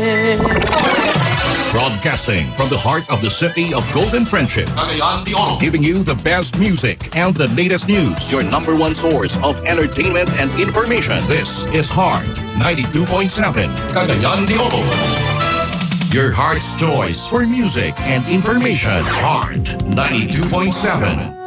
Broadcasting from the heart of the city of Golden Friendship, Cagayan de Oro, giving you the best music and the latest news. Your number one source of entertainment and information. This is Heart 92.7, Cagayan de Oro. Your heart's choice for music and information. Heart 92.7.